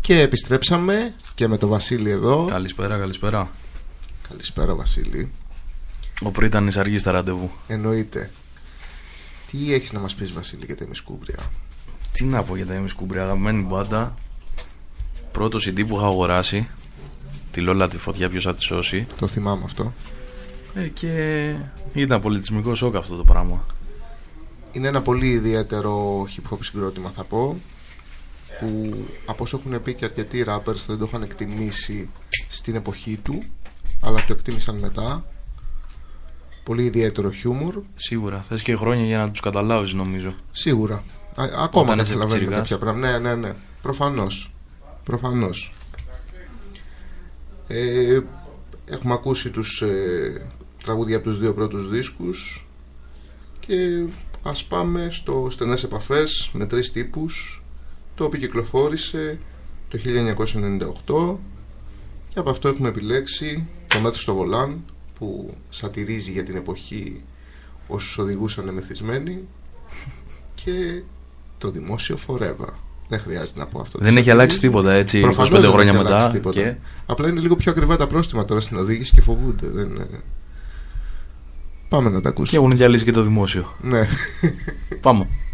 Και επιστρέψαμε και με τον Βασίλη εδώ. Καλησπέρα. Καλησπέρα, Βασίλη. Ο Πρίτανης αργεί στα ραντεβού. Εννοείται. Τι έχεις να μας πεις, Βασίλη, για τα ημισκούμπρια? Τι να πω για τα ημισκούμπρια, αγαπημένη μπάντα. Πρώτο CD που είχα αγοράσει. Τη Λόλα τη φωτιά, ποιος θα τη σώσει. Το θυμάμαι αυτό. Και ήταν πολιτισμικό σοκ αυτό το πράγμα. Είναι ένα πολύ ιδιαίτερο hip hop συγκρότημα, θα πω, που από όσο έχουν πει και αρκετοί rappers δεν το είχαν εκτιμήσει στην εποχή του, αλλά το εκτίμησαν μετά. Πολύ ιδιαίτερο χιούμορ. Σίγουρα, θες και χρόνια για να τους καταλάβεις, νομίζω. Σίγουρα. Ακόμα δεν καταλαβαίνουμε κάποια πράγματα. Ναι. Προφανώς. Έχουμε ακούσει τους τραγούδια από τους δύο πρώτους δίσκους και ας πάμε στο Στενές Επαφές με 3 τύπους, το οποίο κυκλοφόρησε το 1998 και από αυτό έχουμε επιλέξει το Μέτρο στο Βολάν, που σατυρίζει για την εποχή όσους οδηγούσαν μεθυσμένοι, και το Δημόσιο Forever. Δεν χρειάζεται να πω αυτό. Δεν έχει αλλάξει τίποτα, έτσι, 25 χρόνια μετά. Και... απλά είναι λίγο πιο ακριβά τα πρόστιμα τώρα στην οδήγηση και φοβούνται. Πάμε να τα ακούσουμε. Και έχουν διαλύσει και το δημόσιο. Ναι. Πάμε.